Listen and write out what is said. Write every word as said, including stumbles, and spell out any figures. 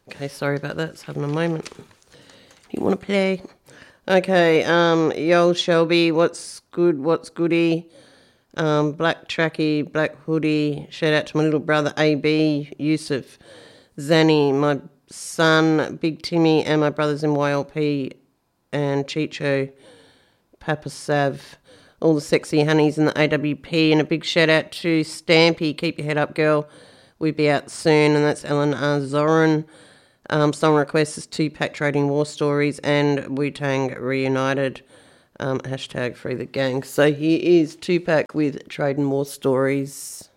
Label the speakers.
Speaker 1: Okay, sorry about that. It's having a moment. You want to play? Okay, um, Yo Shelby, what's good, what's goody? Um, Black Tracky, Black Hoodie, shout out to my little brother A B, Yusuf, Zanny, my son, Big Timmy, and my brothers in Y L P, and Chicho, Papa Sav, all the sexy honeys in the A W P, and a big shout out to Stampy, keep your head up, girl. We'll be out soon, and that's Ellen R. Zoran. Um, song request is Tupac Trading War Stories and Wu-Tang Reunited. Um, hashtag free the gang. So here is Tupac with Trading War Stories.